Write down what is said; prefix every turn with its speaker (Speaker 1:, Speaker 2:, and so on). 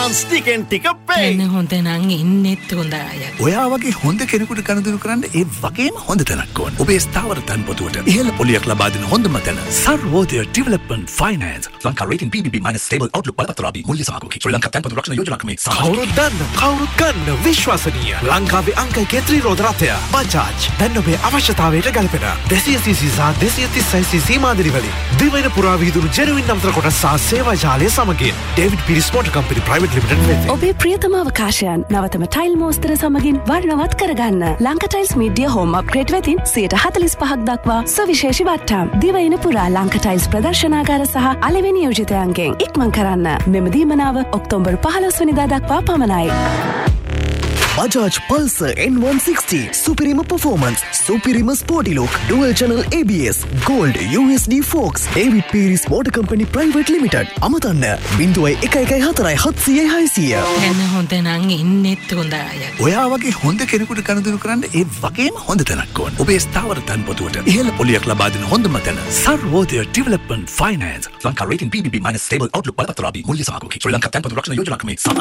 Speaker 1: chance ටිකෙන් ටික pay.
Speaker 2: එන්න හොඳ නම් ඉන්නෙත් හොඳ අය.
Speaker 3: ඔයා වගේ හොඳ කෙනෙකුට කනදිනු කරන්න ඒ වගේම හොඳ තැනක් ඕන. ඔබේ ස්ථාවර තන්පොතුවට ඉහළ පොලියක් ලබා දෙන හොඳම තැන Sarvodaya development finance.
Speaker 4: Lanka rating BBB - stable outlook බලපත්‍රාපී මුල්‍ය සහගෝගී ශ්‍රී ලංකා තන්පතු රක්ෂණ යෝජනා ක්‍රමේ
Speaker 5: කවුරුත් දන්න කවුරුත් ගන්න විශ්වසනීය ලංකාවේ අංක එකේ ත්‍රිරෝද රථය බජාජ්. දැන් ඔබේ අවශ්‍යතාවයට ගැලපෙන 230cc සහ 230cc මාදිරි වලින් දිවයින පුරා විහිදුණු ජෙනුවින් නම්තර කොටස් සහ සේවා ජාලය සමගින් ඩේවිඩ් පිරිස් මෝටර් කම්පැනි ප්‍රයිවට් ලිමිටඩ් වෙත.
Speaker 6: ඔබේ ප්‍රියතම අවකාශයන් නවතම ටයිල් මෝස්තර සමගින් වර්ණවත් කරගන්න. Lanka tiles media home upgrade වෙතින් 45% දක්වා සවිශේෂී වට්ටම්. දිවයින පුරා ලංකා ටයිල්ස් ප්‍රදර්ශනාගාර සහ අලෙවි නියෝජිතයන්ගෙන් ඉක්මන් කරන්න. මෙම දීමනාව ඔක්තෝබර් 15 වෙනිදා දක්වා පමණයි.
Speaker 7: Bajaj Pulsar N160 Superior Performance Superior Sporty Look Dual Channel ABS Gold USD Fox David Pierce Motor Company Private Limited අමතන්න 0114
Speaker 2: එන්න හොඳ නම් ඉන්නෙත් හොඳ අය.
Speaker 3: ඔයා වගේ හොඳ කෙනෙකුට කනදිනු කරන්න ඒ වගේම හොඳ තැනක් ඕන. ඔබේ ස්ථාවර තන්පොතුවට ඉහළ පොලියක් ලබා දෙන හොඳම තැන Sarvodaya development finance.
Speaker 4: Lanka rating BBB - stable outlook බලපත්‍රාපී මුල්‍ය සහගෝගී ශ්‍රී ලංකා තන්පතු රක්ෂණ යෝජනා ක්‍රමේ